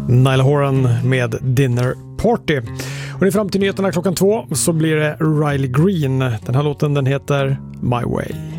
Niall Horan med Dinner Party. Och det är fram till nyheterna klockan 2 så blir det Riley Green. Den här låten den heter My Way.